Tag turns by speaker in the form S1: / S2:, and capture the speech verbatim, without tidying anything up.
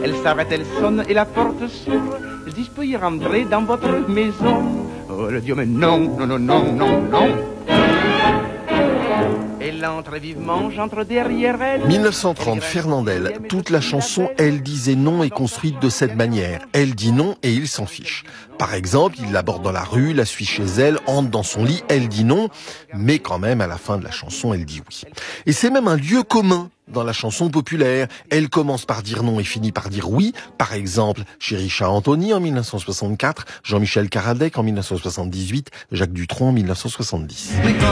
S1: Elle s'arrête, elle sonne et la porte s'ouvre. Je dis, je peux y rentrer dans votre maison? Oh, elle dit, mais non, non, non, non, non, non. Elle entre vivement, j'entre derrière elle.
S2: mille neuf cent trente, Fernandel. Toute la chanson « Elle disait non » est construite de cette manière. Elle dit non et il s'en fiche. Par exemple, il l'aborde dans la rue, la suit chez elle, entre dans son lit, elle dit non, mais quand même, à la fin de la chanson, elle dit oui. Et c'est même un lieu commun dans la chanson populaire. Elle commence par dire non et finit par dire oui. Par exemple, chez Richard Anthony en mille neuf cent soixante-quatre, Jean-Michel Karadec en mille neuf cent soixante-dix-huit, Jacques Dutronc en mille neuf cent soixante-dix.